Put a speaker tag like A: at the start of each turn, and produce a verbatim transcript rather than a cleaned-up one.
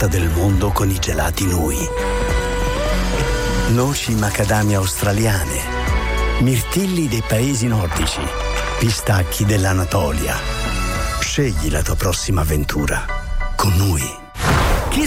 A: scoperta del mondo con i gelati Nui. Noci macadamia australiane, mirtilli dei paesi nordici, pistacchi dell'Anatolia. Scegli la tua prossima avventura con Nui.